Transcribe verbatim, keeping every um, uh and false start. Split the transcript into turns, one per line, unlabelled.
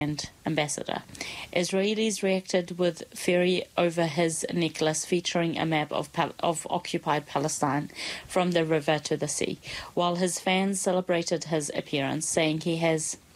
ambassador. Israelis reacted with fury over his necklace featuring a map of, Pal- of occupied Palestine from the river to the sea, while his fans celebrated his appearance, saying he has